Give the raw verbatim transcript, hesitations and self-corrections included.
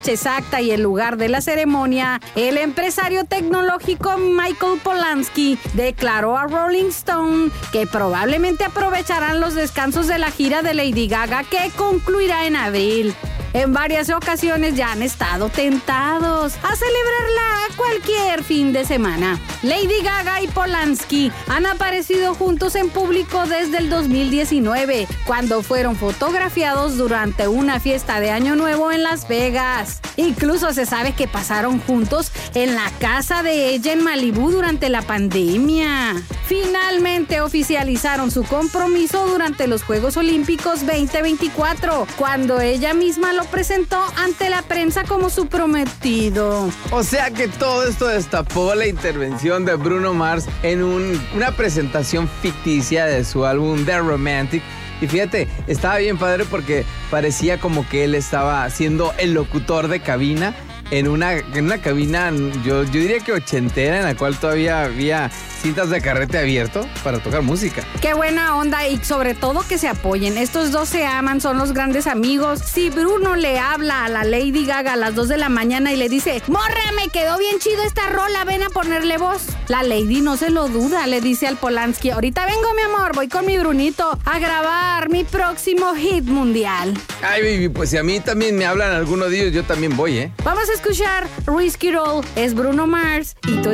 exacta y el lugar de la ceremonia, el empresario tecnológico Michael Polanski declaró a Rolling Stone que probablemente aprovecharán los descansos de la gira de Lady Gaga, que concluirá en abril. En varias ocasiones ya han estado tentados a celebrarla cualquier fin de semana. Lady Gaga y Polanski han aparecido juntos en público desde el dos mil diecinueve, cuando fueron fotografiados durante una fiesta de Año Nuevo en Las Vegas. Incluso se sabe que pasaron juntos en la casa de ella en Malibú durante la pandemia. Finalmente oficializaron su compromiso durante los Juegos Olímpicos veinte veinticuatro, cuando ella misma lo presentó ante la prensa como su prometido. O sea que todo esto destapó la intervención de Bruno Mars en un, una presentación ficticia de su álbum The Romantic. Y fíjate, estaba bien padre porque parecía como que él estaba siendo el locutor de cabina en una, en una cabina, yo, yo diría que ochentera, en la cual todavía había cintas de carrete abierto para tocar música. Qué buena onda, y sobre todo que se apoyen. Estos dos se aman, son los grandes amigos. Si Bruno le habla a la Lady Gaga a las dos de la mañana y le dice: morra, me quedó bien chido esta rola, ven a ponerle voz, la Lady no se lo duda, le dice al Polanski: ahorita vengo, mi amor, voy con mi Brunito a grabar mi próximo hit mundial. Ay, baby, pues si a mí también me hablan algunos de ellos, yo también voy, ¿eh? Vamos a escuchar Risky Roll, es Bruno Mars y tú